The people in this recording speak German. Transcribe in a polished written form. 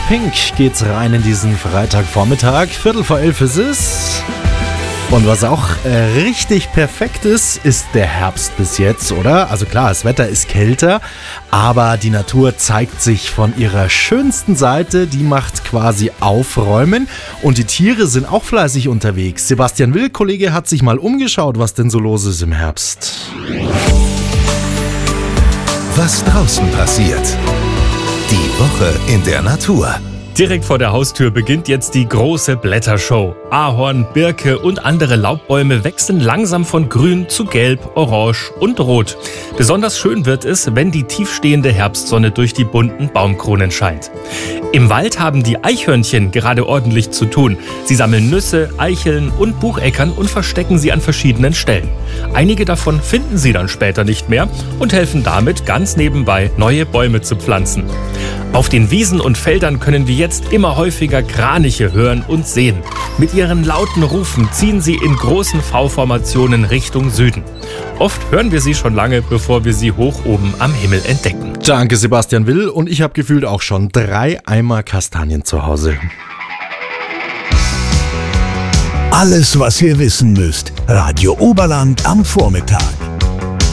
Pink geht's rein in diesen Freitagvormittag. 11:15 ist es. Und was auch richtig perfekt ist der Herbst bis jetzt, oder? Also klar, das Wetter ist kälter, aber die Natur zeigt sich von ihrer schönsten Seite. Die macht quasi Aufräumen und die Tiere sind auch fleißig unterwegs. Sebastian Will, Kollege, hat sich mal umgeschaut, was denn so los ist im Herbst. Was draußen passiert. Die Woche in der Natur. Direkt vor der Haustür beginnt jetzt die große Blättershow. Ahorn, Birke und andere Laubbäume wechseln langsam von grün zu gelb, orange und rot. Besonders schön wird es, wenn die tiefstehende Herbstsonne durch die bunten Baumkronen scheint. Im Wald haben die Eichhörnchen gerade ordentlich zu tun. Sie sammeln Nüsse, Eicheln und Bucheckern und verstecken sie an verschiedenen Stellen. Einige davon finden sie dann später nicht mehr und helfen damit ganz nebenbei, neue Bäume zu pflanzen. Auf den Wiesen und Feldern können wir jetzt immer häufiger Kraniche hören und sehen. Mit ihren lauten Rufen ziehen sie in großen V-Formationen Richtung Süden. Oft hören wir sie schon lange, bevor wir sie hoch oben am Himmel entdecken. Danke, Sebastian Will. Und ich habe gefühlt auch schon 3 Eimer Kastanien zu Hause. Alles, was ihr wissen müsst. Radio Oberland am Vormittag.